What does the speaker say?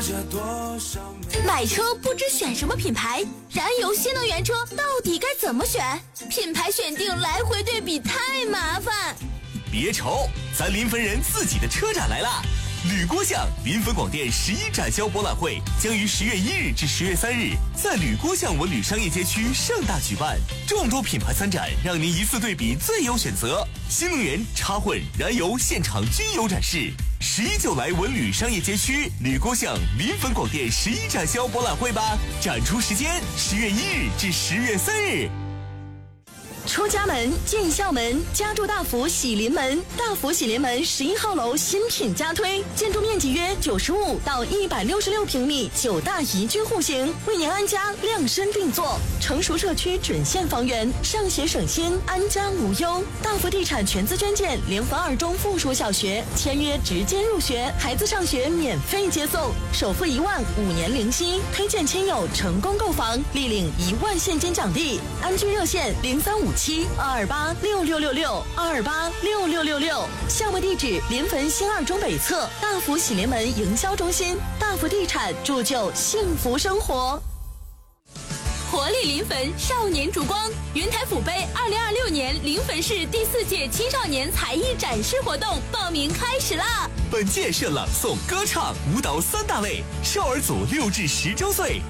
买车不知选什么品牌，燃油新能源车到底该怎么选？品牌选定来回对比太麻烦。 别愁，咱临汾人自己的车展来啦！吕郭巷临汾广电11展销博览会将于10月1日至10月3日在吕郭巷文旅商业街区盛大举办，众多品牌参展，让您一次对比最有选择。新能源、插混、燃油现场均有展示。11就来文旅商业街区吕郭巷临汾广电11展销博览会吧！展出时间10月1日至10月3日。 出家门进校门，家住大福喜临门。大福喜临门11号楼新品加推，建筑面积约95到166平米，9大宜居户型，为您安家量身定做。成熟社区准现房源，上学省心，安家无忧。大福地产全资捐建临汾2中附属小学，签约直接入学，孩子上学免费接送，首付1万，5年零息。推荐亲友成功购房，立领1万现金奖励。安居热线0357-228-6666，228-6666。项目地址：临汾新2中北侧大福喜临门营销中心。大福地产铸就幸福生活。 活力临汾少年烛光云台府杯2026年临汾市第4届青少年才艺展示活动报名开始啦！ 本届设朗诵、歌唱、舞蹈3大类，少儿组6至10周岁。